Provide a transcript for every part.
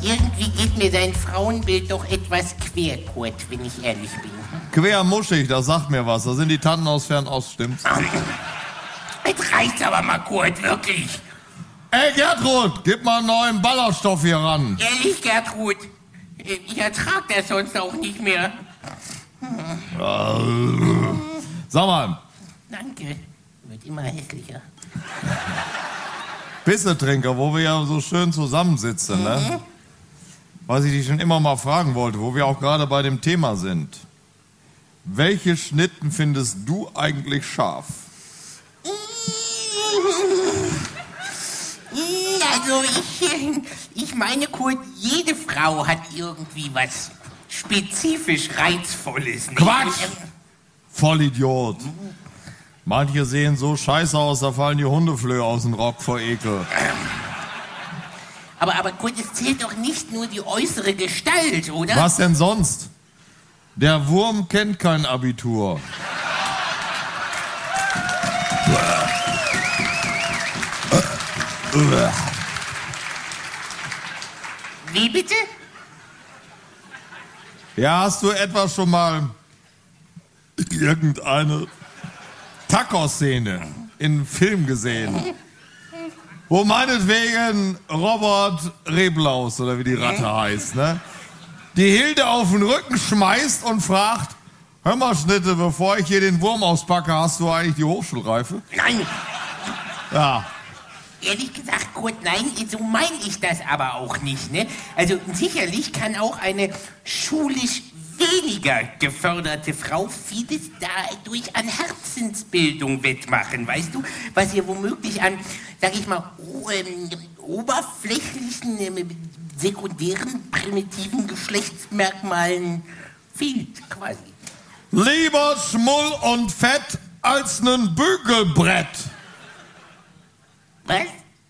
Irgendwie geht mir dein Frauenbild doch etwas quer, Kurt, wenn ich ehrlich bin. Quer muschig, das sagt mir was. Da sind die Tanten aus Fernost, stimmt's? Jetzt reicht's aber mal, Kurt, wirklich. Ey, Gertrud, gib mal einen neuen Ballaststoff hier ran. Ehrlich, Gertrud, ich ertrag das sonst auch nicht mehr. Sag mal. Danke, wird immer hässlicher. Pissetrinker, wo wir ja so schön zusammensitzen, ne? Was ich dich schon immer mal fragen wollte, wo wir auch gerade bei dem Thema sind. Welche Schnitten findest du eigentlich scharf? Also ich meine, Kurt, jede Frau hat irgendwie was spezifisch Reizvolles. Nicht? Quatsch! Vollidiot. Manche sehen so scheiße aus, da fallen die Hundeflöhe aus dem Rock vor Ekel. Aber Kurt, es zählt doch nicht nur die äußere Gestalt, oder? Was denn sonst? Der Wurm kennt kein Abitur. Wie bitte? Ja, hast du etwa schon mal irgendeine Taco-Szene in einem Film gesehen? Wo meinetwegen Robert Reblaus, oder wie die Ratte heißt, ne? Die Hilde auf den Rücken schmeißt und fragt, hör mal, Schnitte, bevor ich hier den Wurm auspacke, hast du eigentlich die Hochschulreife? Nein, Ja. ehrlich gesagt, Kurt, nein, so meine ich das aber auch nicht, ne? Also sicherlich kann auch eine schulisch weniger geförderte Frau vieles dadurch an Herzensbildung wettmachen, weißt du? Was ihr womöglich an, sag ich mal, oberflächlichen, sekundären, primitiven Geschlechtsmerkmalen fehlt, quasi. Lieber Schmull und Fett als nen Bügelbrett. Was?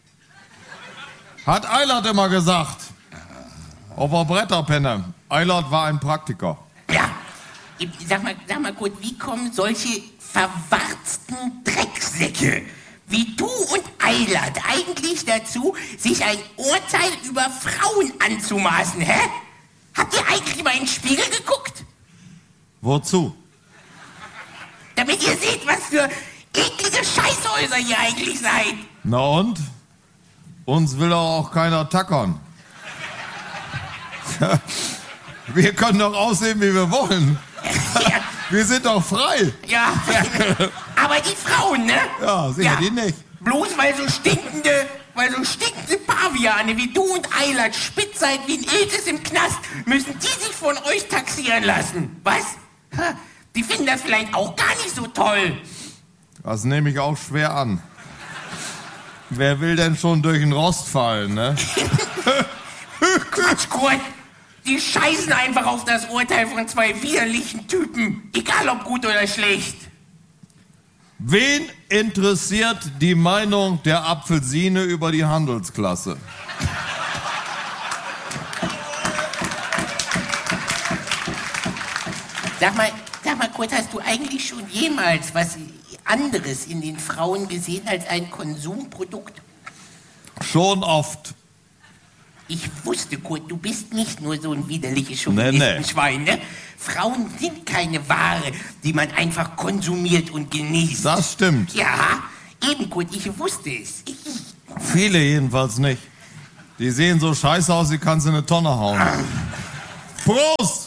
Hat Eilert immer gesagt. Auf der Bretterpenne. Eilert war ein Praktiker. Ja, sag mal Kurt, wie kommen solche verwarzten Drecksäcke wie du und Eilert eigentlich dazu, sich ein Urteil über Frauen anzumaßen, hä? Habt ihr eigentlich mal in den Spiegel geguckt? Wozu? Damit ihr seht, was für eklige Scheißhäuser ihr eigentlich seid. Na und? Uns will doch auch keiner tackern. Wir können doch aussehen, wie wir wollen. Ja, Wir sind doch frei. ja. Aber die Frauen, ne? Ja, sicher die nicht. Bloß weil so stinkende Paviane wie du und Eilert spitz seid wie ein Iltis im Knast, müssen die sich von euch taxieren lassen. Was? Ha, die finden das vielleicht auch gar nicht so toll. Das nehme ich auch schwer an. Wer will denn schon durch den Rost fallen, ne? Quatsch, Kurt. Die scheißen einfach auf das Urteil von zwei widerlichen Typen. Egal ob gut oder schlecht. Wen interessiert die Meinung der Apfelsine über die Handelsklasse? Sag mal, Kurt, hast du eigentlich schon jemals was anderes in den Frauen gesehen als ein Konsumprodukt? Schon oft. Ich wusste, Kurt, du bist nicht nur so ein widerliches Chauvinistenschwein, ne? Frauen sind keine Ware, die man einfach konsumiert und genießt. Das stimmt. Ja, eben, Kurt, ich wusste es. Viele jedenfalls nicht. Die sehen so scheiße aus, die kannst du in eine Tonne hauen. Prost!